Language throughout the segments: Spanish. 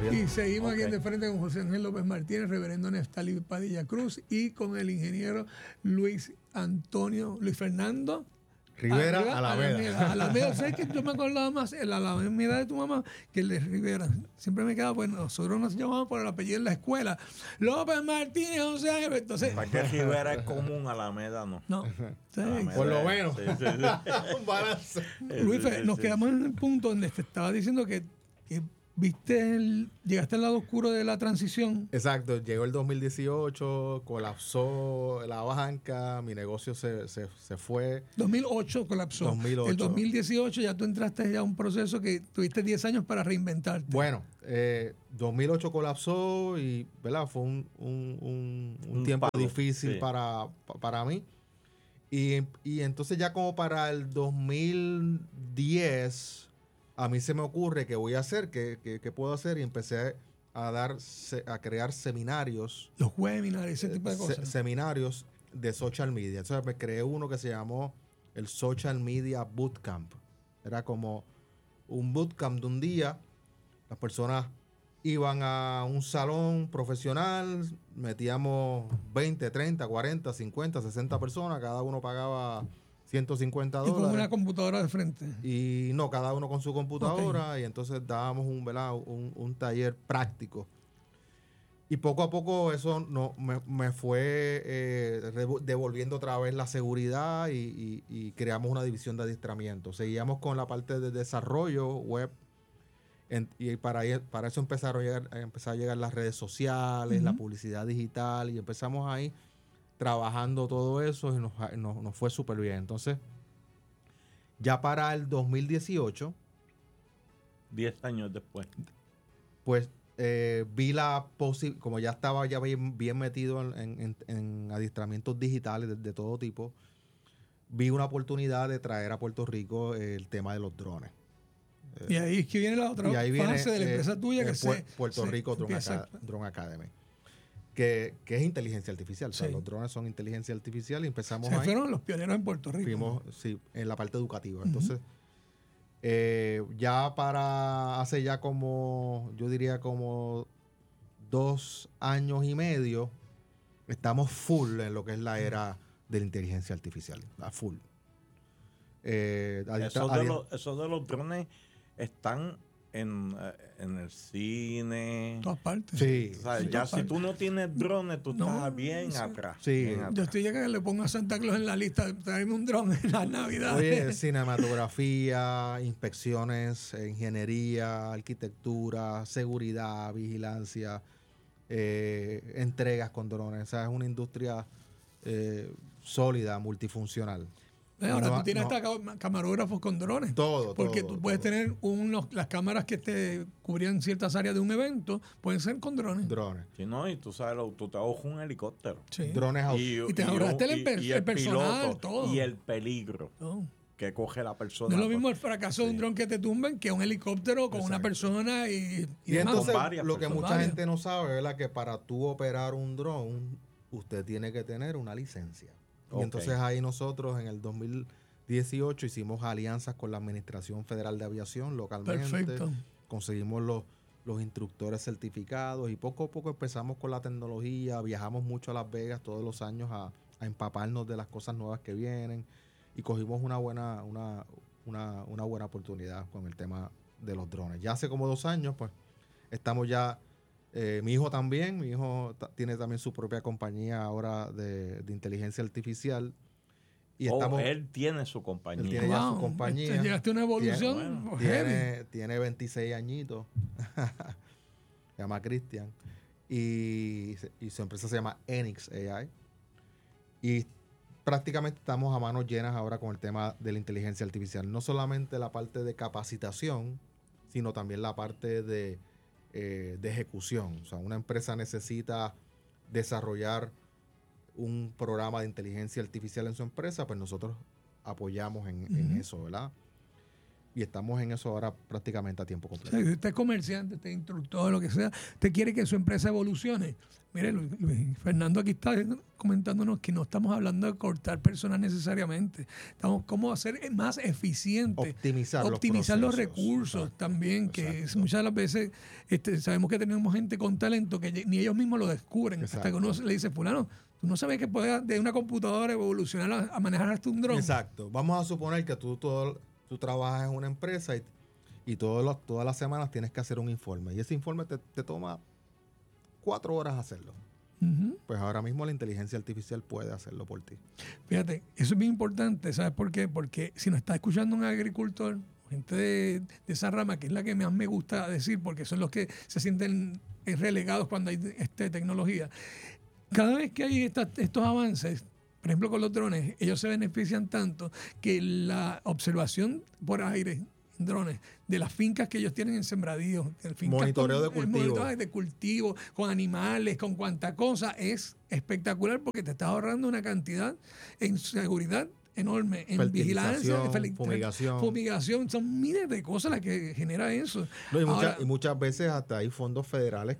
Gabriel. Y seguimos aquí de frente con José Ángel López Martínez, reverendo Neftalí Padilla Cruz, y con el ingeniero Luis Fernando Rivera Alameda. Alameda, ¿sabes que yo me acordaba más el Alameda de tu mamá que el de Rivera? Siempre me quedaba, bueno, nosotros nos llamábamos por el apellido en la escuela. López Martínez, José Ángel. Entonces, ¿Para qué Rivera es común? Alameda no. no. Alameda Por lo menos. Sí. Un balance. Luis, nos quedamos en el punto donde te estaba diciendo que llegaste al lado oscuro de la transición. Exacto, llegó el 2018, colapsó la banca, mi negocio se fue. 2008 colapsó. 2008. El 2018 ya tú entraste ya a un proceso que tuviste 10 años para reinventarte. Bueno, 2008 colapsó y ¿verdad? Fue un tiempo palo, difícil sí. para mí. Y entonces ya como para el 2010, a mí se me ocurre qué voy a hacer, qué puedo hacer, y empecé a crear seminarios. Los webinars, ese tipo de cosas. Seminarios de social media. Entonces me creé uno que se llamó el Social Media Bootcamp. Era como un bootcamp de un día. Las personas iban a un salón profesional, metíamos 20, 30, 40, 50, 60 personas, cada uno pagaba $150. Y con una computadora de frente. Y no, cada uno con su computadora. Okay. Y entonces dábamos un taller práctico. Y poco a poco eso me fue devolviendo otra vez la seguridad y creamos una división de adiestramiento. Seguíamos con la parte de desarrollo web. Y para eso empezaron a llegar las redes sociales, la publicidad digital, y empezamos ahí trabajando todo eso y nos fue súper bien. Entonces, ya para el 2018, 10 años después, pues vi como ya estaba bien metido en adiestramientos digitales de todo tipo, vi una oportunidad de traer a Puerto Rico el tema de los drones. Y ahí es que viene la otra fase de la empresa tuya que Puerto Rico Drone Academy. Que es inteligencia artificial. Sí. O sea, los drones son inteligencia artificial y empezamos ahí. Fueron los pioneros en Puerto Rico. Fuimos, sí, en la parte educativa. Entonces, ya hace ya yo diría como 2 años y medio, estamos full en lo que es la era de la inteligencia artificial. A full. Eso de los drones están en el cine. En todas partes. Sí. O sea, ya si tú no tienes drones, tú estás bien atrás. Sí. Bien atrás. Yo estoy ya que le pongo a Santa Claus en la lista, traerme un dron en las Navidades. Oye, cinematografía, inspecciones, ingeniería, arquitectura, seguridad, vigilancia, entregas con drones. O sea, es una industria sólida, multifuncional. Ahora tú tienes hasta camarógrafos con drones. Porque tú puedes tener las cámaras que te cubrían ciertas áreas de un evento, pueden ser con drones. Sí, no, y tú sabes, tú te ahogas un helicóptero. Sí. Drones y te ahorraste el personal, piloto, todo. Y el peligro que coge la persona. No es lo mismo el fracaso de un dron que te tumben que un helicóptero con una persona y entonces lo que mucha gente no sabe, ¿verdad? Que para tú operar un dron, usted tiene que tener una licencia. Y entonces ahí nosotros en el 2018 hicimos alianzas con la Administración Federal de Aviación localmente. Perfecto. Conseguimos los instructores certificados y poco a poco empezamos con la tecnología. Viajamos mucho a Las Vegas todos los años a empaparnos de las cosas nuevas que vienen y cogimos una buena oportunidad con el tema de los drones. Ya hace como 2 años, pues estamos ya... mi hijo tiene también su propia compañía ahora de inteligencia artificial. Y él tiene su compañía. Él tiene ya su compañía. Llegaste a una evolución. Tiene 26 añitos. Se llama Cristian. Y su empresa se llama Enix AI. Y prácticamente estamos a manos llenas ahora con el tema de la inteligencia artificial. No solamente la parte de capacitación, sino también la parte de ejecución. O sea, una empresa necesita desarrollar un programa de inteligencia artificial en su empresa, pues nosotros apoyamos en eso, ¿verdad? Y estamos en eso ahora prácticamente a tiempo O completo. sea, si usted es comerciante, usted es instructor, lo que sea, usted quiere que su empresa evolucione. Mire, Luis Fernando aquí está comentándonos que no estamos hablando de cortar personas necesariamente. Estamos cómo hacer más eficiente. Optimizar los procesos. recursos Exacto, también, que exacto. muchas de las veces sabemos que tenemos gente con talento que ni ellos mismos lo descubren. Hasta que uno le dice, fulano, tú no sabes que puedes de una computadora evolucionar a manejar hasta un dron. Exacto. Vamos a suponer que tú trabajas en una empresa y todas las semanas tienes que hacer un informe. Y ese informe te toma 4 horas hacerlo. Ujú. Pues ahora mismo la inteligencia artificial puede hacerlo por ti. Fíjate, eso es bien importante, ¿sabes por qué? Porque si nos está escuchando un agricultor, gente de esa rama, que es la que más me gusta decir, porque son los que se sienten relegados cuando hay tecnología. Cada vez que hay estos avances, por ejemplo con los drones, ellos se benefician tanto que la observación por aire, drones, de las fincas que ellos tienen en sembradíos, Monitoreo de cultivo. monitoreo de cultivo, con animales, con cuanta cosa, es espectacular porque te estás ahorrando una cantidad en seguridad enorme, en vigilancia, fumigación, son miles de cosas las que genera eso. No, y muchas veces hasta hay fondos federales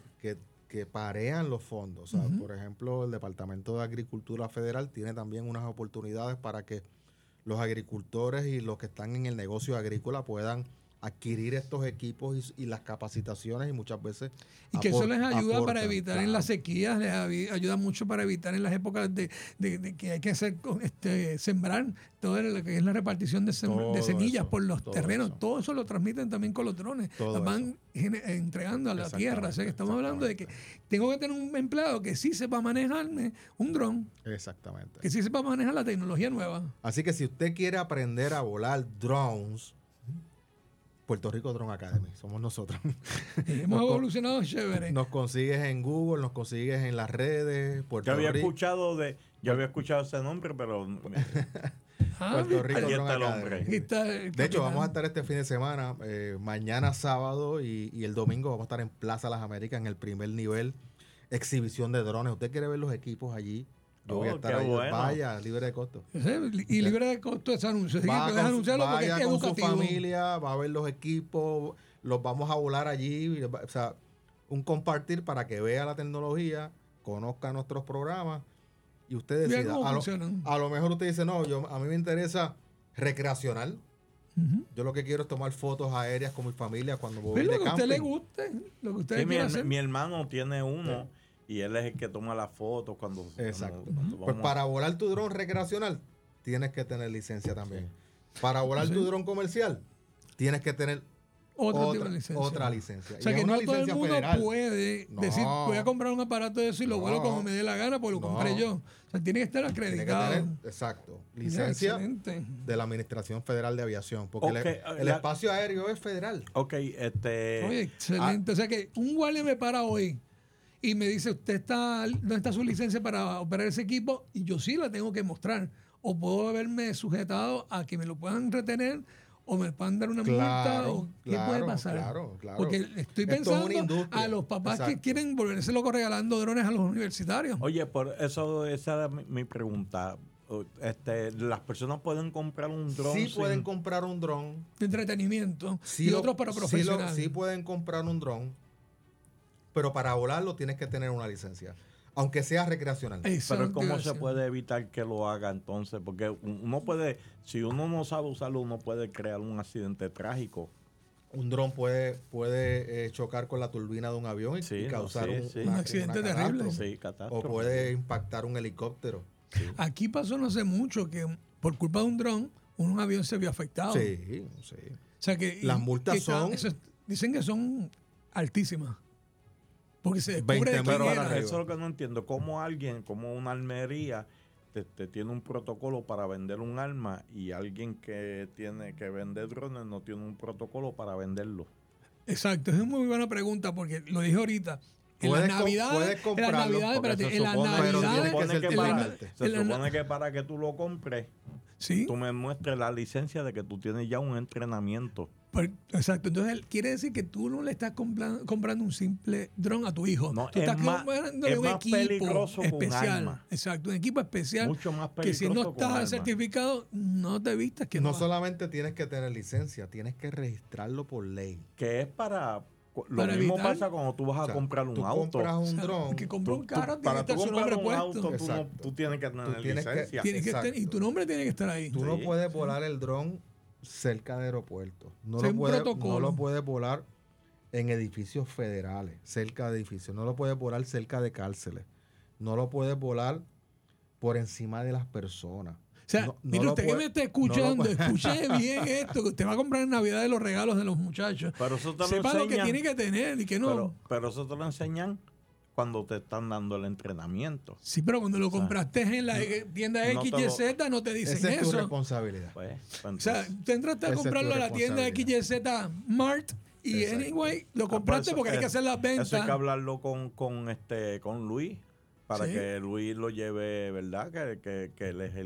que parean los fondos. O sea, por ejemplo, el Departamento de Agricultura Federal tiene también unas oportunidades para que los agricultores y los que están en el negocio agrícola puedan adquirir estos equipos y las capacitaciones y muchas veces y que eso les ayuda para aportan, evitar claro. en las sequías, les ayuda mucho para evitar en las épocas de que hay que hacer sembrar todo lo que es la repartición de semillas eso, por los todo terrenos, eso. todo eso lo transmiten también con los drones, Todo las van entregando a la tierra. O sea que estamos hablando de que tengo que tener un empleado que sí sepa manejarme un dron, Exactamente. que sí sepa manejar la tecnología nueva. Así que si usted quiere aprender a volar drones, Puerto Rico Drone Academy, somos nosotros. Hemos evolucionado chévere. Nos consigues en Google, nos consigues en las redes, Yo había escuchado ese nombre, pero Puerto Rico aquí Drone está el Academy. hombre. Aquí está el De hecho, capitán. vamos a estar este fin de semana, mañana sábado y el domingo vamos a estar en Plaza Las Américas en el primer nivel, exhibición de drones. ¿Usted quiere ver los equipos allí? Yo voy a estar qué ahí. bueno. Vaya, libre de costo. Y libre de costo ese anuncio. Así que puedes anunciarlo porque es vaya con su educativo. familia, va a ver los equipos, los vamos a volar allí. O sea, un compartir para que vea la tecnología, conozca nuestros programas y usted Vea decida. cómo funcionan. A lo mejor usted dice, no, a mí me interesa recreacional. Ujú. Yo lo que quiero es tomar fotos aéreas con mi familia cuando voy Pues de lo que a usted le camping. guste, lo que usted Sí, quiera hacer. mi hermano tiene uno y él es el que toma las fotos cuando Exacto. cuando Pues vamos. para volar tu dron recreacional, tienes que tener licencia también. Para volar tu dron comercial, tienes que tener Otro tipo de licencia. otra licencia. O sea Y es que una no todo el licencia mundo federal. puede No. decir, voy a comprar un aparato de eso y lo vuelo No. como me dé la gana, porque lo No. compré yo. O sea, tiene que estar Tiene que acreditado. tener, exacto, Ya, licencia excelente. de la Administración Federal de Aviación. Porque Ok, el espacio aéreo es federal. Ok, Oye, excelente. O sea que un guardia me para hoy y me dice, ¿dónde está su licencia para operar ese equipo? Y yo sí la tengo que mostrar. O puedo haberme sujetado a que me lo puedan retener o me puedan dar una multa. O ¿qué puede pasar? Claro. Porque estoy Esto es una pensando industria. a los papás que Exacto. quieren volverse locos regalando drones a los universitarios. Oye, por eso esa era mi pregunta. Las personas pueden comprar un dron. Sí pueden comprar un dron. De entretenimiento Sí y lo- otros para profesionales. Sí pueden comprar un dron, pero para volarlo tienes que tener una licencia, aunque sea recreacional. Pero ¿cómo se Exacto. puede evitar que lo haga entonces? Porque uno puede, si uno no sabe usarlo, uno puede crear un accidente trágico. Un dron puede chocar con la turbina de un avión y Sí, causar sí. Un accidente terrible. catástrofe. Sí, O catástrofe. puede impactar un helicóptero. Aquí pasó no hace mucho que por culpa de un dron, un avión se vio afectado. Sí. O sea que Las multas son- dicen que son altísimas. Porque se descubre 20 de quién mil era. para Eso es lo que no entiendo. ¿Cómo alguien, como una almería, te tiene un protocolo para vender un arma y alguien que tiene que vender drones no tiene un protocolo para venderlo? Exacto, es una muy buena pregunta porque lo dije ahorita. En las Puedes navidades, comprarlo, Porque en las pero navidades, tiene que ser en la- legal. se en la- supone que para que tú lo compres, sí, tú me muestres la licencia de que tú tienes ya un entrenamiento. Exacto. Entonces, quiere decir que tú no le estás comprando un simple dron a tu hijo. No, tú estás más comprándole un equipo peligroso que un especial. arma. Exacto, un equipo especial. Mucho más que si no peligroso que un arma. estás certificado, no te vistas que No no. solamente tienes que tener licencia, tienes que registrarlo por ley. Que es para... Lo Para mismo evitar- pasa cuando tú vas a O sea, comprar un tú auto. compras un dron. Que compró un Tú- carro, tiene para que tú estar su comprar nombre un puesto. auto, Exacto. tú tienes que tener tienes que- licencia. Exacto. Y tu nombre tiene que estar ahí. Tú no Sí. puedes volar el dron cerca de aeropuertos. No, Sí, lo un puedes, protocolo. no lo puedes volar en edificios federales, cerca de edificios. No lo puedes volar cerca de cárceles. No lo puedes volar por encima de las personas. O sea, No- no mire lo usted que puede- me está no lo escuchando, puede- escuche bien esto, que usted va a comprar en Navidad de los regalos de los muchachos. Pero eso te lo Sepa lo que enseñan. tiene que tener y que no. Pero eso te lo enseñan cuando te están dando el entrenamiento. Sí, pero cuando lo sea, compraste en la tienda no te lo- XYZ no te dicen Esa es tu eso. responsabilidad. Pues, O sea, entonces, tú entraste a esa es tu comprarlo a la tienda XYZ Mart y Exacto. anyway lo compraste eso- porque hay que hacer las eso hay que ventas. hablarlo con Luis para Sí. que Luis lo lleve, ¿verdad? Que él es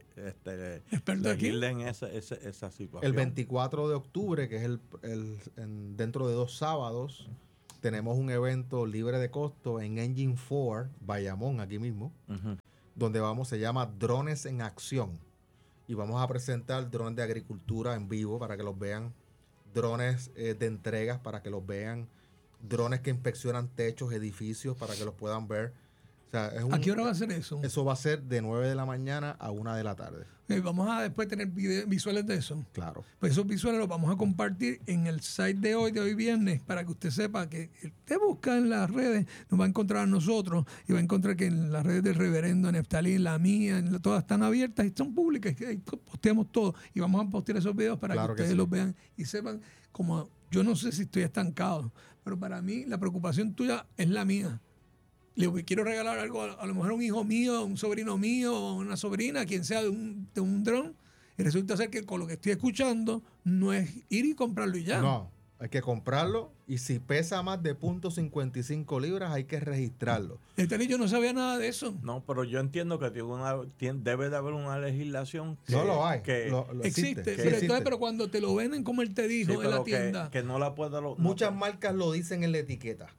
Experto aquí. legisle en esa situación. El 24 de octubre, que es dentro de 2 sábados, tenemos un evento libre de costo en Engine 4, Bayamón, aquí mismo, Ujú. donde se llama Drones en Acción. Y vamos a presentar drones de agricultura en vivo para que los vean, drones de entregas para que los vean, drones que inspeccionan techos, edificios para que los puedan ver. O sea, ¿A qué hora va a ser eso? Eso va a ser de 9 de la mañana a 1 de la tarde. Vamos a después tener visuales de eso. Claro. Pues esos visuales los vamos a compartir en el site de hoy viernes, para que usted sepa que usted busca en las redes, nos va a encontrar a nosotros y va a encontrar que en las redes del reverendo Neftalí, la mía, todas están abiertas y son públicas, que ahí posteamos todo y vamos a postear esos videos para Claro que que ustedes sí. los vean y sepan como yo no sé si estoy estancado, pero para mí la preocupación tuya es la mía. Le digo, quiero regalar algo a lo mejor a un hijo mío, un sobrino mío, una sobrina, quien sea de un dron. Y resulta ser que con lo que estoy escuchando no es ir y comprarlo y ya. No, hay que comprarlo y si pesa más de 0.55 libras hay que registrarlo. Yo no sabía nada de eso. No, pero yo entiendo que debe de haber una legislación que, No lo hay. que, lo Existe. existe. Pero, existe. entonces, pero cuando te lo venden como él te dijo sí, en pero la tienda. que no la pueda... Muchas marcas lo dicen en la etiqueta,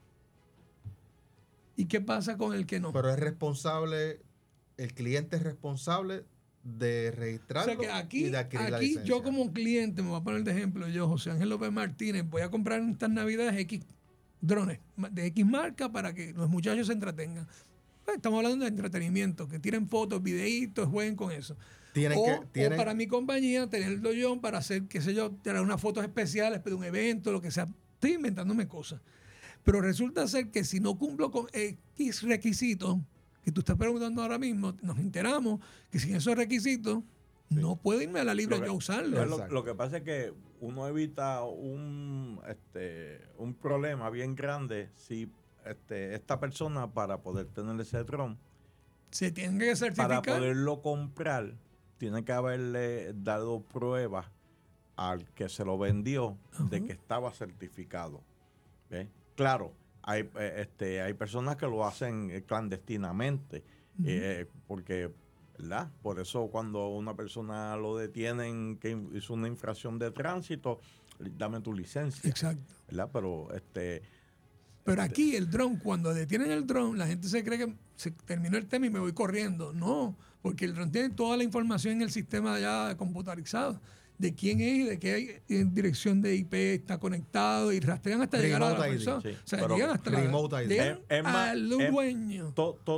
¿Y qué pasa con el que no? pero es responsable, el cliente es responsable de O registrarlo sea que aquí, y de adquirir la aquí licencia. yo como cliente, me voy a poner de ejemplo, yo, José Ángel López Martínez, voy a comprar en estas navidades X drones de X marca para que los muchachos se entretengan. Pues, estamos hablando de entretenimiento, que tiren fotos, videitos, jueguen con eso. Tienen O tienen- para mi compañía, tenerlo yo para hacer, qué sé yo, tener unas fotos especiales de un evento, lo que sea. Estoy inventándome cosas. Pero resulta ser que si no cumplo con X requisitos, que tú estás preguntando ahora mismo, nos enteramos que sin esos requisitos no puedo irme a la libre Lo que- yo a usarlo. Exacto. Lo que pasa es que uno evita un problema bien grande si esta persona, para poder tener ese dron, Se tiene que para certificar. poderlo comprar, tiene que haberle dado pruebas al que se lo vendió de Ajá. que estaba certificado. ¿Ves? Claro, hay personas que lo hacen clandestinamente, porque, ¿verdad? Por eso cuando una persona lo detienen que hizo una infracción de tránsito, dame tu licencia, Exacto. ¿verdad? Pero Pero aquí el dron, cuando detienen el dron, la gente se cree que se terminó el tema y me voy corriendo. No, porque el dron tiene toda la información en el sistema ya computarizado de quién es y de qué dirección de IP está conectado y rastrean hasta llegar a la Remote ID, persona. sí. O sea, Pero llegan hasta Remote ID. llegan Es más, al dueño.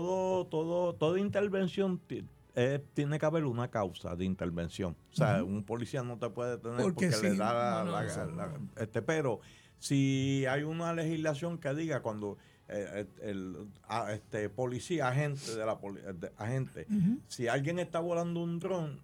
toda intervención tiene que haber una causa de intervención. O sea, un policía no te puede detener Porque porque le sí, da no, no. pero si hay una legislación que diga cuando policía, agente de la agente, si alguien está volando un dron,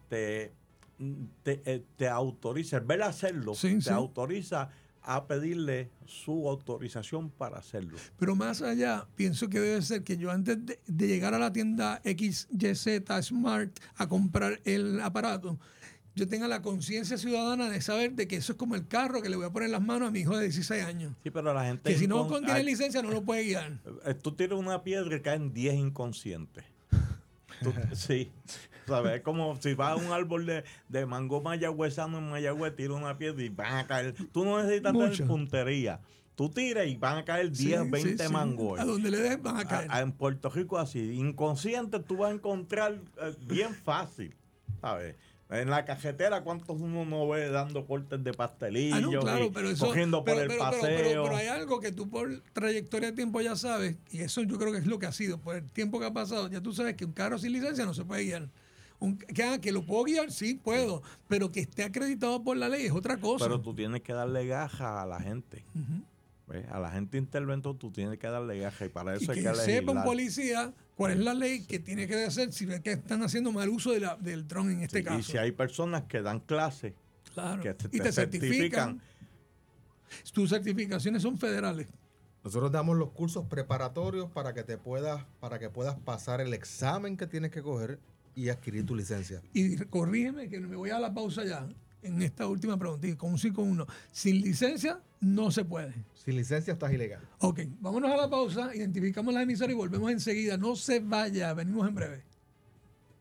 te autoriza, el ver hacerlo, Sí, te sí. autoriza a pedirle su autorización para hacerlo. Pero más allá, pienso que debe ser que yo antes de llegar a la tienda XYZ Smart a comprar el aparato, yo tenga la conciencia ciudadana de saber de que eso es como el carro que le voy a poner en las manos a mi hijo de 16 años. Sí, pero la gente... Que si no contiene licencia no lo puede guiar. Tú tiras una piedra y caen 10 inconscientes. Sí. ¿Sabes? Es como si vas a un árbol de mango mayagüezano en Mayagüez, tira una piedra y van a caer. Tú no necesitas tener puntería. Tú tiras y van a caer 10, 20 mangos. A donde le des van a caer. En Puerto Rico así. Inconsciente tú vas a encontrar bien fácil. ¿Sabes? En la cajetera, ¿cuántos uno no ve dando cortes de pastelillo? Claro, pero eso, cogiendo por el paseo. Pero hay algo que tú por trayectoria de tiempo ya sabes, y eso yo creo que es lo que ha sido, por el tiempo que ha pasado, ya tú sabes que un carro sin licencia no se puede guiar. Que lo puedo guiar, sí, puedo, pero que esté acreditado por la ley es otra cosa. Pero tú tienes que darle gaja a la gente. ¿Ves? A la gente interventor tú tienes que darle gaja y para eso hay que legislar. sepa un policía cuál es la ley que tiene que hacer si ve que están haciendo mal uso del dron en este caso. Y si hay personas que dan clases, que te certifican. Tus certificaciones son federales. Nosotros damos los cursos preparatorios para que puedas pasar el examen que tienes que coger y adquirir tu licencia. Y corrígeme que me voy a la pausa ya en esta última pregunta, con un sí con uno. Sin licencia no se puede. Sin licencia estás ilegal. Ok, vámonos a la pausa, identificamos la emisora y volvemos enseguida. No se vaya, venimos en breve.